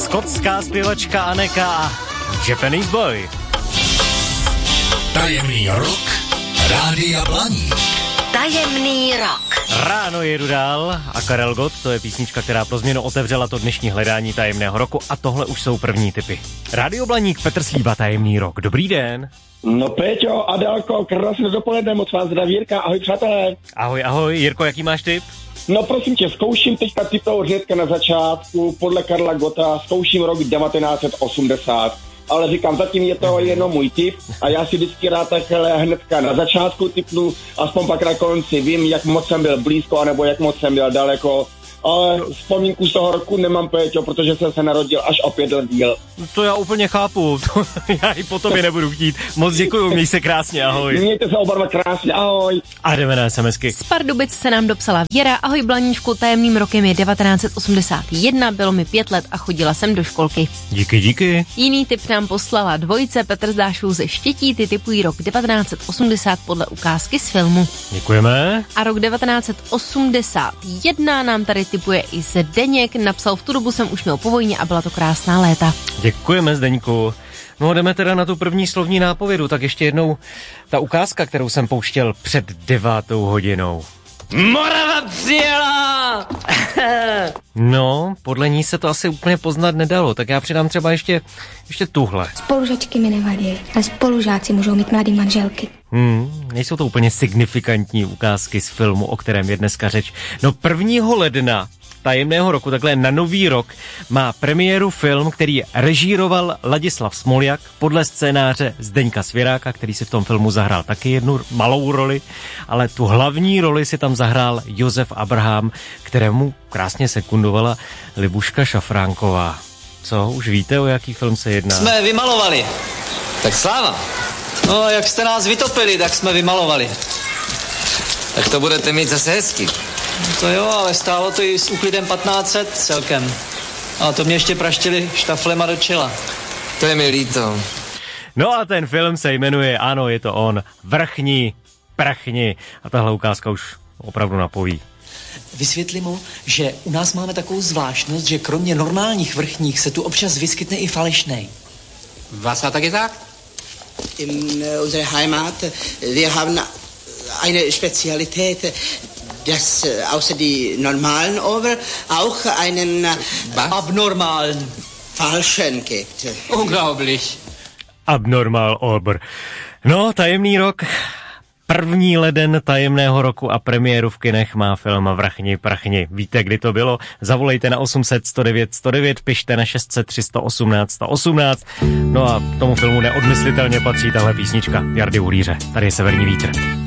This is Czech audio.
Skotská zpěvačka Aneka a Japanese Boy. Tajemný rok Rádia Blaník. Tajemný rok. Ráno jedu dál a Karel Gott, to je písnička, která pro změnu otevřela to dnešní hledání tajemného roku a tohle už jsou první tipy. Rádio Blaník, Petr Slíba, Tajemný rok. Dobrý den. No Péťo, Adélko, krásné dopoledne, moc vás zdraví Jirka, ahoj přátelé. Ahoj, Jirko, jaký máš tip? No prosím tě, zkouším teďka typnout hnedka na začátku, podle Karla Gotta, zkouším rok 1980. Ale říkám, zatím je to jenom můj tip a já si vždycky rád takhle hnedka na začátku tipnu, aspoň pak na konci vím, jak moc jsem byl blízko, anebo jak moc jsem byl daleko. Ale vzpomínku z toho roku nemám, Péťo, protože jsem se narodil až o 5 let díl. To já úplně chápu, já i po tobě nebudu chtít. Moc děkuju, měj se krásně, ahoj. Mějte se oba dva krásně, ahoj. A jdeme na SMSky. Z Pardubic se nám dopsala Věra, ahoj Blaníčku, tajemným rokem je 1981, bylo mi 5 let a chodila jsem do školky. Díky. Jiný tip nám poslala dvojice, Petr z Dášů ze Štětí, ty tipují rok 1980 podle ukázky z filmu. Děkujeme. A rok 1981 nám tady typuje i Zdeněk, napsal v tu dobu jsem už měl po vojně a byla to krásná léta. Děkujeme, Zdeňku. No jdeme teda na tu první slovní nápovědu, tak ještě jednou ta ukázka, kterou jsem pouštěl před 9 hodinou. Morava přijela! No, podle ní se to asi úplně poznat nedalo, tak já přidám třeba ještě tuhle. Spolužačky mi nevadí, ale spolužáci můžou mít mladý manželky. Nejsou to úplně signifikantní ukázky z filmu, o kterém je dneska řeč. No 1. ledna tajemného roku, takhle na nový rok, má premiéru film, který režíroval Ladislav Smoljak podle scénáře Zdeňka Svěráka, který si v tom filmu zahrál taky jednu malou roli, ale tu hlavní roli si tam zahrál Josef Abraham, kterému krásně sekundovala Libuška Šafránková. Co, už víte, o jaký film se jedná? Jsme vymalovali. Tak sláva. No, jak jste nás vytopili, tak jsme vymalovali. Tak to budete mít zase hezky. To jo, ale stálo to i s úklidem 1500 celkem. A to mě ještě praštili štaflema do čela. To je mi líto. No a ten film se jmenuje, ano, je to on, Vrchni, prchni. A tahle ukázka už opravdu napoví. Vysvětli mu, že u nás máme takovou zvláštnost, že kromě normálních vrchních se tu občas vyskytne i falešnej. Was hat er gesagt? In unserer Heimat, wir haben eine Spezialität, dass außer die normalen Ober auch einen abnormalen falschen gibt. Unglaublich. Abnormal Ober. No, tajemný rok, 1. leden tajemného roku a premiéru v kinech má film Vrchni, prchni. Víte, kdy to bylo? Zavolejte na 800 109 109, pište na 600 318 118. No a tomu filmu neodmyslitelně patří tahle písnička Jardy Ulíře. Tady je Severní vítr.